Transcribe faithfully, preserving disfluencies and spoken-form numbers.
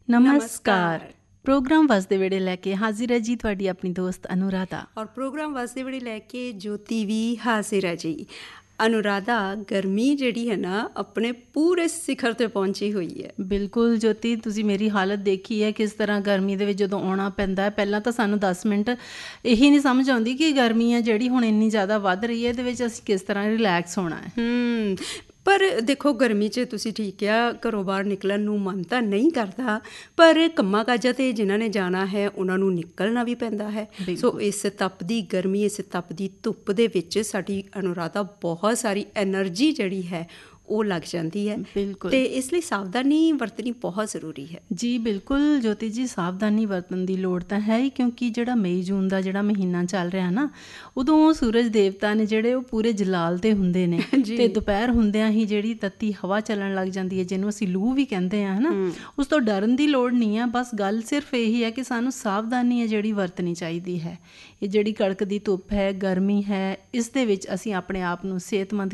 ਨਮਸਕਾਰ। ਪ੍ਰੋਗਰਾਮ ਵਸਦੇ ਵੇੜੇ ਲੈ ਕੇ ਹਾਜ਼ਰ ਹੈ ਜੀ ਤੁਹਾਡੀ ਆਪਣੀ ਦੋਸਤ ਅਨੁਰਾਧਾ। ਔਰ ਪ੍ਰੋਗਰਾਮ ਵਸਦੇ ਵੇੜੇ ਲੈ ਕੇ ਜੋਤੀ ਵੀ ਹਾਜ਼ਰ ਹੈ ਜੀ। ਅਨੁਰਾਧਾ, ਗਰਮੀ ਜਿਹੜੀ ਹੈ ਨਾ ਆਪਣੇ ਪੂਰੇ ਸਿਖਰ 'ਤੇ ਪਹੁੰਚੀ ਹੋਈ ਹੈ। ਬਿਲਕੁਲ ਜੋਤੀ, ਤੁਸੀਂ ਮੇਰੀ ਹਾਲਤ ਦੇਖੀ ਹੈ ਕਿਸ ਤਰ੍ਹਾਂ ਗਰਮੀ ਦੇ ਵਿੱਚ ਜਦੋਂ ਆਉਣਾ ਪੈਂਦਾ ਹੈ। ਪਹਿਲਾਂ ਤਾਂ ਸਾਨੂੰ ਦਸ ਮਿੰਟ ਇਹੀ ਨਹੀਂ ਸਮਝ ਆਉਂਦੀ ਕਿ ਗਰਮੀ ਹੈ ਜਿਹੜੀ ਹੁਣ ਇੰਨੀ ਜ਼ਿਆਦਾ ਵੱਧ ਰਹੀ ਹੈ, ਇਹਦੇ ਵਿੱਚ ਅਸੀਂ ਕਿਸ ਤਰ੍ਹਾਂ ਰਿਲੈਕਸ ਹੋਣਾ ਹੈ। ਹੂੰ ਪਰ ਦੇਖੋ, ਗਰਮੀ 'ਚ ਤੁਸੀਂ ਠੀਕ ਆ, ਘਰੋਂ ਬਾਹਰ ਨਿਕਲਣ ਨੂੰ ਮਨ ਤਾਂ ਨਹੀਂ ਕਰਦਾ, ਪਰ ਕੰਮਾਂ ਕਾਜਾਂ 'ਤੇ ਜਿਨ੍ਹਾਂ ਨੇ ਜਾਣਾ ਹੈ ਉਹਨਾਂ ਨੂੰ ਨਿਕਲਣਾ ਵੀ ਪੈਂਦਾ ਹੈ। ਸੋ ਇਸ ਤਪਦੀ ਗਰਮੀ, ਇਸ ਤਪਦੀ ਧੁੱਪ ਦੇ ਵਿੱਚ ਸਾਡੀ ਅਨੁਰਾਧਾ ਬਹੁਤ ਸਾਰੀ ਐਨਰਜੀ ਜਿਹੜੀ ਹੈ ਉਹ ਲੱਗ ਜਾਂਦੀ ਹੈ। ਬਿਲਕੁਲ। ਅਤੇ ਇਸ ਲਈ ਸਾਵਧਾਨੀ ਵਰਤਣੀ ਬਹੁਤ ਜ਼ਰੂਰੀ ਹੈ ਜੀ। ਬਿਲਕੁਲ ਜੋਤੀ ਜੀ, ਸਾਵਧਾਨੀ ਵਰਤਣ ਦੀ ਲੋੜ ਤਾਂ ਹੈ ਹੀ, ਕਿਉਂਕਿ ਜਿਹੜਾ ਮਈ ਜੂਨ ਦਾ ਜਿਹੜਾ ਮਹੀਨਾ ਚੱਲ ਰਿਹਾ ਨਾ, ਉਦੋਂ ਸੂਰਜ ਦੇਵਤਾ ਨੇ ਜਿਹੜੇ ਉਹ ਪੂਰੇ ਜਲਾਲ 'ਤੇ ਹੁੰਦੇ ਨੇ ਅਤੇ ਦੁਪਹਿਰ ਹੁੰਦਿਆਂ ਹੀ ਜਿਹੜੀ ਤੱਤੀ ਹਵਾ ਚੱਲਣ ਲੱਗ ਜਾਂਦੀ ਹੈ, ਜਿਹਨੂੰ ਅਸੀਂ ਲੂ ਵੀ ਕਹਿੰਦੇ ਹਾਂ, ਹੈ ਨਾ। ਉਸ ਤੋਂ ਡਰਨ ਦੀ ਲੋੜ ਨਹੀਂ ਹੈ, ਬਸ ਗੱਲ ਸਿਰਫ ਇਹੀ ਹੈ ਕਿ ਸਾਨੂੰ ਸਾਵਧਾਨੀ ਹੈ ਜਿਹੜੀ ਵਰਤਣੀ ਚਾਹੀਦੀ ਹੈ। ਇਹ ਜਿਹੜੀ ਕੜਕਦੀ ਧੁੱਪ ਹੈ, ਗਰਮੀ ਹੈ, ਇਸ ਦੇ ਵਿੱਚ ਅਸੀਂ ਆਪਣੇ ਆਪ ਨੂੰ ਸਿਹਤਮੰਦ